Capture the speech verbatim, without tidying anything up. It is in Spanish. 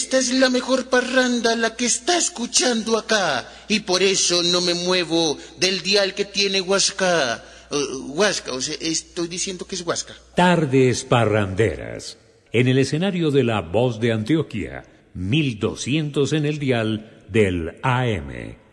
esta es la mejor parranda la que está escuchando acá, y por eso no me muevo del dial que tiene Huasca. Uh, Huasca, o sea, estoy diciendo que es Huasca. Tardes parranderas, en el escenario de La Voz de Antioquia, mil doscientos en el dial del A M.